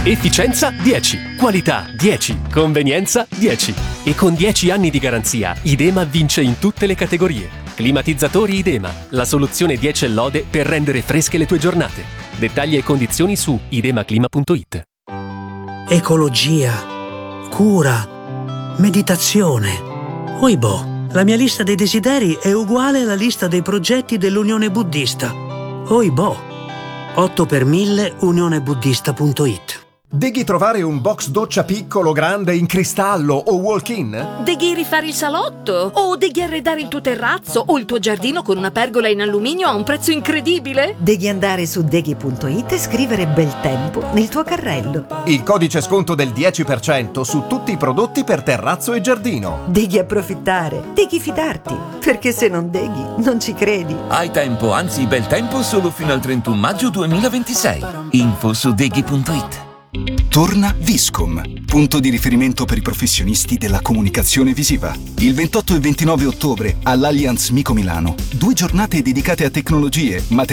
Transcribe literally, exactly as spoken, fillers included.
Efficienza dieci, qualità dieci, convenienza dieci. E con dieci anni di garanzia, Idema vince in tutte le categorie. Climatizzatori Idema, la soluzione dieci e lode per rendere fresche le tue giornate. Dettagli e condizioni su idemaclima punto it. Ecologia, cura, meditazione. Oibo, la mia lista dei desideri è uguale alla lista dei progetti dell'Unione Buddista. Oibo, otto per mille unione buddista punto it. Deghi trovare un box doccia piccolo, grande, in cristallo o walk-in? Deghi rifare il salotto? O deghi arredare il tuo terrazzo o il tuo giardino con una pergola in alluminio a un prezzo incredibile? Devi andare su deghi punto it e scrivere bel tempo nel tuo carrello. Il codice sconto del dieci per cento su tutti i prodotti per terrazzo e giardino. Devi approfittare, devi fidarti, perché se non deghi non ci credi. Hai tempo, anzi bel tempo solo fino al trentuno maggio duemilaventisei. Info su deghi punto it. Torna Viscom, punto di riferimento per i professionisti della comunicazione visiva. Il ventotto e ventinove ottobre all'Allianz Mico Milano, due giornate dedicate a tecnologie, materiali